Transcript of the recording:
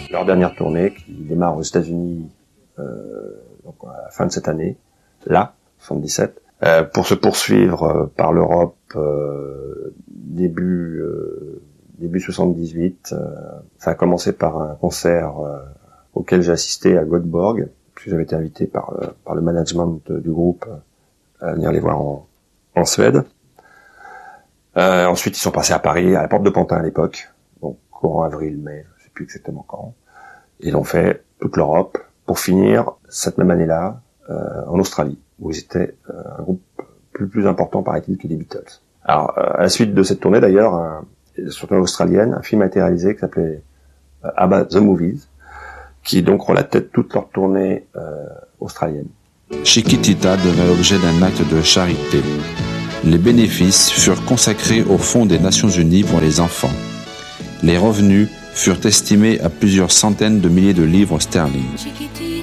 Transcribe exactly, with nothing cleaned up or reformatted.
leur dernière tournée qui démarre aux États-Unis euh, donc à la fin de cette année, là, soixante-dix-sept, euh, pour se poursuivre euh, par l'Europe euh, début euh, début soixante-dix-huit. Euh, ça a commencé par un concert euh, auquel j'ai assisté à Göteborg, puisque j'avais été invité par euh, par le management de, du groupe euh, à venir les voir en, en Suède. Euh, ensuite, ils sont passés à Paris, à la Porte de Pantin à l'époque, donc courant avril-mai, je sais plus exactement quand. Ils ont fait toute l'Europe pour finir cette même année-là euh, en Australie, où ils étaient euh, un groupe plus plus important, paraît-il, que les Beatles. Alors, euh, à la suite de cette tournée, d'ailleurs, un, sur une australienne, un film a été réalisé qui s'appelait euh, ABBA The Movies, qui donc relatait toute leur tournée euh, australienne. Chiquitita devint l'objet d'un acte de charité. Les bénéfices furent consacrés au Fonds des Nations Unies pour les enfants. Les revenus furent estimés à plusieurs centaines de milliers de livres sterling.